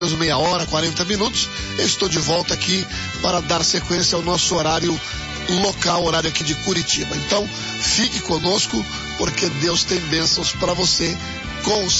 meia hora, 40 minutos, eu estou de volta aqui para dar sequência ao nosso horário local, horário aqui de Curitiba. Então, fique conosco, porque Deus tem bênçãos para você com o